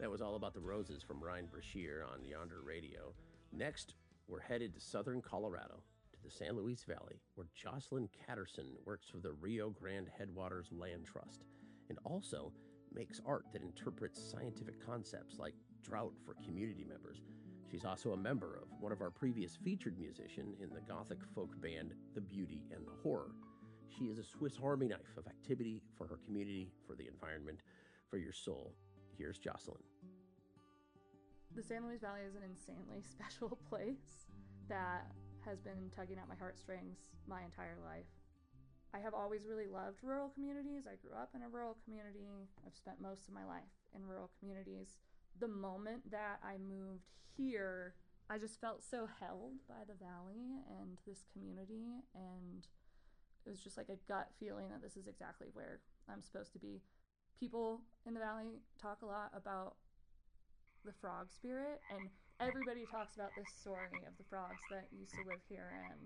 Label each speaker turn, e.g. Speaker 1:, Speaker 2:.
Speaker 1: That was All About the Roses from Ryan Brashear on Yonder Radio. Next, we're headed to southern Colorado, to the San Luis Valley, where Jocelyn Catterson works for the Rio Grande Headwaters Land Trust and also makes art that interprets scientific concepts like drought for community members. She's also a member of one of our previous featured musicians in the Gothic folk band The Beauty and the Horror. She is a Swiss Army knife of activity for her community, for the environment, for your soul. Here's Jocelyn.
Speaker 2: The San Luis Valley is an insanely special place that has been tugging at my heartstrings my entire life. I have always really loved rural communities. I grew up in a rural community. I've spent most of my life in rural communities. The moment that I moved here, I just felt so held by the valley and this community, and it was just like a gut feeling that this is exactly where I'm supposed to be. People in the valley talk a lot about the frog spirit, and everybody talks about this story of the frogs that used to live here, and